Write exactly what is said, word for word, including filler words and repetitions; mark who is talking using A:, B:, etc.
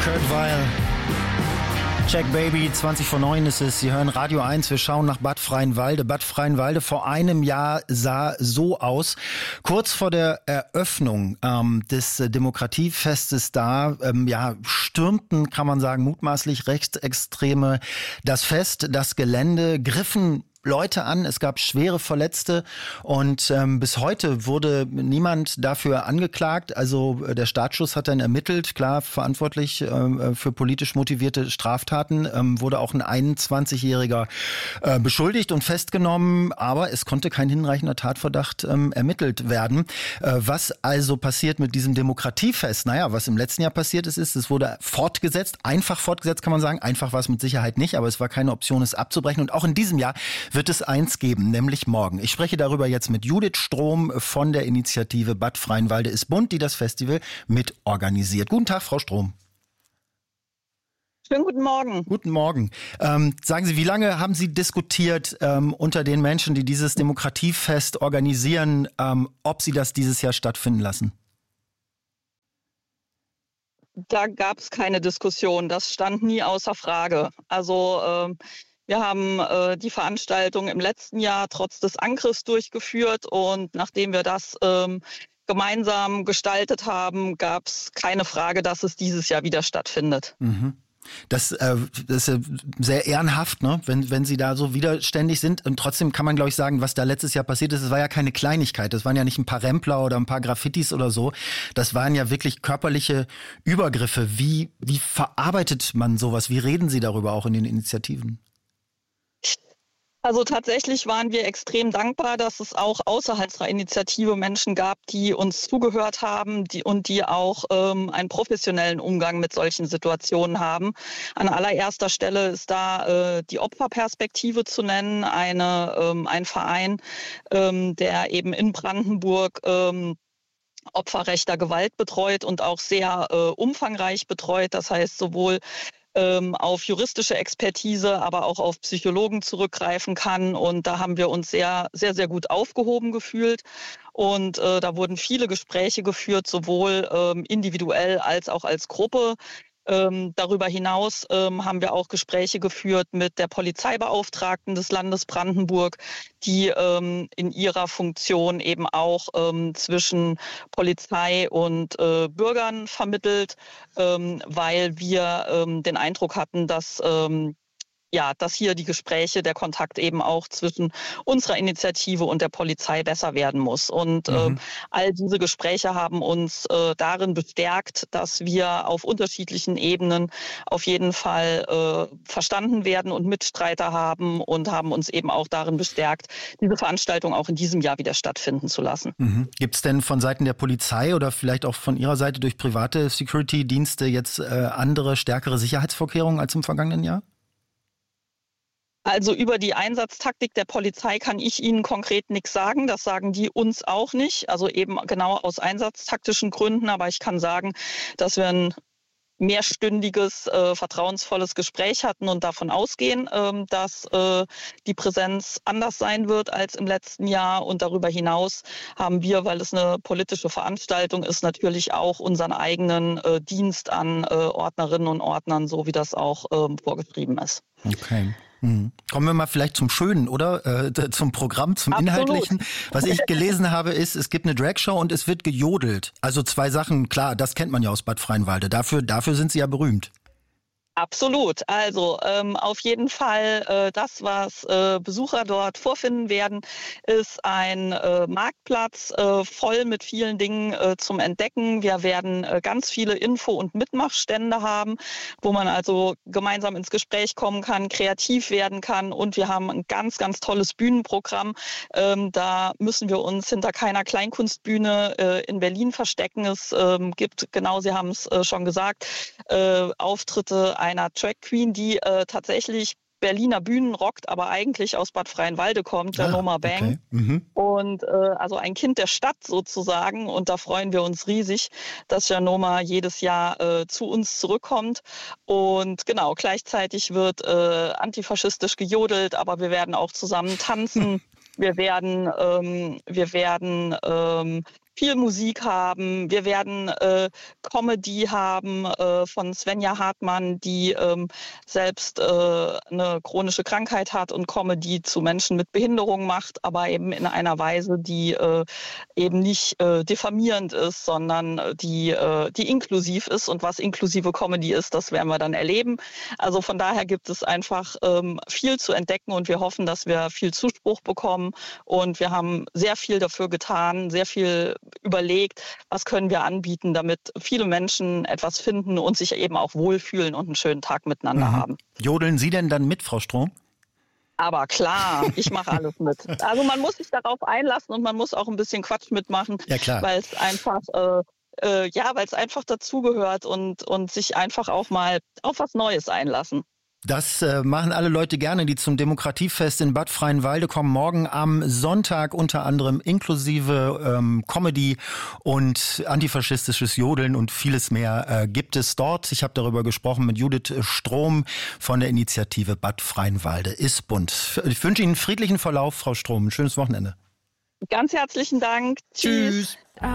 A: Kurt Weill. Check Baby, zwanzig vor neun ist es. Sie hören Radio eins. Wir schauen nach Bad Freienwalde. Bad Freienwalde vor einem Jahr sah so aus. Kurz vor der Eröffnung ähm, des äh, Demokratiefestes da, ähm, ja, stürmten, kann man sagen, mutmaßlich Rechtsextreme das Fest, das Gelände, griffen Leute an, es gab schwere Verletzte und ähm, bis heute wurde niemand dafür angeklagt. Also äh, der Staatsschutz hat dann ermittelt, klar verantwortlich äh, für politisch motivierte Straftaten, ähm, wurde auch ein einundzwanzigjähriger äh, beschuldigt und festgenommen, aber es konnte kein hinreichender Tatverdacht ähm, ermittelt werden. Äh, was also passiert mit diesem Demokratiefest? Naja, was im letzten Jahr passiert ist, ist, es wurde fortgesetzt, einfach fortgesetzt kann man sagen, einfach war es mit Sicherheit nicht, aber es war keine Option, es abzubrechen und auch in diesem Jahr wird es eins geben, nämlich morgen. Ich spreche darüber jetzt mit Judith Strom von der Initiative Bad Freienwalde ist bunt, die das Festival mitorganisiert. Guten Tag, Frau Strom.
B: Schönen guten Morgen.
A: Guten Morgen. Ähm, sagen Sie, wie lange haben Sie diskutiert ähm, unter den Menschen, die dieses Demokratiefest organisieren, ähm, ob Sie das dieses Jahr stattfinden lassen?
B: Da gab es keine Diskussion. Das stand nie außer Frage. Also ähm, wir haben äh, die Veranstaltung im letzten Jahr trotz des Angriffs durchgeführt und nachdem wir das ähm, gemeinsam gestaltet haben, gab es keine Frage, dass es dieses Jahr wieder stattfindet.
A: Mhm. Das, äh, das ist sehr ehrenhaft, ne? wenn, wenn Sie da so widerständig sind. Und trotzdem kann man, glaube ich, sagen, was da letztes Jahr passiert ist, es war ja keine Kleinigkeit. Das waren ja nicht ein paar Rempler oder ein paar Graffitis oder so. Das waren ja wirklich körperliche Übergriffe. Wie, wie verarbeitet man sowas? Wie reden Sie darüber auch in den Initiativen?
B: Also tatsächlich waren wir extrem dankbar, dass es auch außerhalb unserer Initiative Menschen gab, die uns zugehört haben die, und die auch ähm, einen professionellen Umgang mit solchen Situationen haben. An allererster Stelle ist da äh, die Opferperspektive zu nennen, eine, ähm, ein Verein, ähm, der eben in Brandenburg ähm, Opfer rechter Gewalt betreut und auch sehr äh, umfangreich betreut. Das heißt sowohl ähm, auf juristische Expertise, aber auch auf Psychologen zurückgreifen kann. Und da haben wir uns sehr, sehr, sehr gut aufgehoben gefühlt. Und äh, da wurden viele Gespräche geführt, sowohl ähm, individuell als auch als Gruppe. Ähm, darüber hinaus ähm, haben wir auch Gespräche geführt mit der Polizeibeauftragten des Landes Brandenburg, die ähm, in ihrer Funktion eben auch ähm, zwischen Polizei und äh, Bürgern vermittelt, ähm, weil wir ähm, den Eindruck hatten, dass ähm, ja, dass hier die Gespräche, der Kontakt eben auch zwischen unserer Initiative und der Polizei besser werden muss. Und mhm. äh, all diese Gespräche haben uns äh, darin bestärkt, dass wir auf unterschiedlichen Ebenen auf jeden Fall äh, verstanden werden und Mitstreiter haben und haben uns eben auch darin bestärkt, diese Veranstaltung auch in diesem Jahr wieder stattfinden zu lassen.
A: Mhm. Gibt es denn von Seiten der Polizei oder vielleicht auch von Ihrer Seite durch private Security-Dienste jetzt äh, andere, stärkere Sicherheitsvorkehrungen als im vergangenen Jahr?
B: Also über die Einsatztaktik der Polizei kann ich Ihnen konkret nichts sagen. Das sagen die uns auch nicht. Also eben genau aus einsatztaktischen Gründen. Aber ich kann sagen, dass wir ein mehrstündiges, äh, vertrauensvolles Gespräch hatten und davon ausgehen, ähm, dass äh, die Präsenz anders sein wird als im letzten Jahr. Und darüber hinaus haben wir, weil es eine politische Veranstaltung ist, natürlich auch unseren eigenen äh, Dienst an äh, Ordnerinnen und Ordnern, so wie das auch ähm, vorgeschrieben ist.
A: Okay. Hm. Kommen wir mal vielleicht zum Schönen, oder? Äh, zum Programm, zum
B: Absolut.
A: Inhaltlichen. Was ich gelesen habe, ist, es gibt eine Dragshow und es wird gejodelt. Also zwei Sachen, klar, das kennt man ja aus Bad Freienwalde. Dafür, dafür sind Sie ja berühmt.
B: Absolut. Also ähm, auf jeden Fall äh, das, was äh, Besucher dort vorfinden werden, ist ein äh, Marktplatz äh, voll mit vielen Dingen äh, zum Entdecken. Wir werden äh, ganz viele Info- und Mitmachstände haben, wo man also gemeinsam ins Gespräch kommen kann, kreativ werden kann und wir haben ein ganz, ganz tolles Bühnenprogramm. Ähm, da müssen wir uns hinter keiner Kleinkunstbühne äh, in Berlin verstecken. Es ähm, gibt, genau, Sie haben es äh, schon gesagt, äh, Auftritte einer Drag Queen, die äh, tatsächlich Berliner Bühnen rockt, aber eigentlich aus Bad Freienwalde kommt, Janoma ah, Bang. Okay. Mhm. Und äh, also ein Kind der Stadt sozusagen. Und da freuen wir uns riesig, dass Janoma jedes Jahr äh, zu uns zurückkommt. Und genau, gleichzeitig wird äh, antifaschistisch gejodelt, aber wir werden auch zusammen tanzen. Wir werden, ähm, wir werden ähm, viel Musik haben. Wir werden äh, Comedy haben äh, von Svenja Hartmann, die ähm, selbst äh, eine chronische Krankheit hat und Comedy zu Menschen mit Behinderung macht, aber eben in einer Weise, die äh, eben nicht äh, diffamierend ist, sondern die, äh, die inklusiv ist. Und was inklusive Comedy ist, das werden wir dann erleben. Also von daher gibt es einfach ähm, viel zu entdecken und wir hoffen, dass wir viel Zuspruch bekommen. Und wir haben sehr viel dafür getan, sehr viel überlegt, was können wir anbieten, damit viele Menschen etwas finden und sich eben auch wohlfühlen und einen schönen Tag miteinander
A: Mhm.
B: haben.
A: Jodeln Sie denn dann mit, Frau Strohm?
B: Aber klar, ich mache alles mit. Also man muss sich darauf einlassen und man muss auch ein bisschen Quatsch mitmachen,
A: Ja, klar.
B: weil es einfach, äh, äh, ja, weil es einfach dazugehört und, und sich einfach auch mal auf was Neues einlassen.
A: Das äh, machen alle Leute gerne, die zum Demokratiefest in Bad Freienwalde kommen. Morgen am Sonntag unter anderem inklusive ähm, Comedy und antifaschistisches Jodeln und vieles mehr äh, gibt es dort. Ich habe darüber gesprochen mit Judith Strohm von der Initiative Bad Freienwalde ist bunt. Ich wünsche Ihnen einen friedlichen Verlauf, Frau Strohm. Ein schönes Wochenende.
B: Ganz herzlichen Dank. Tschüss.
A: Tschüss.